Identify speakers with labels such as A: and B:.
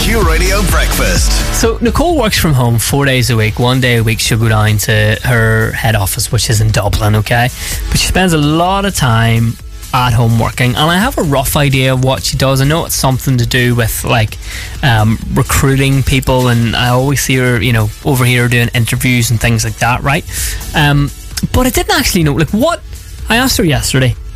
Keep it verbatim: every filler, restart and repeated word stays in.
A: Q Radio Breakfast.
B: So Nicole works from home four days a week. One day a week she'll go down to her head office, which is in Dublin, okay? But she spends a lot of time at home working, and I have a rough idea of what she does. I know it's something to do with like um, recruiting people, and I always see her, you know, over here doing interviews and things like that, right? Um, but I didn't actually know, like, what I asked her yesterday,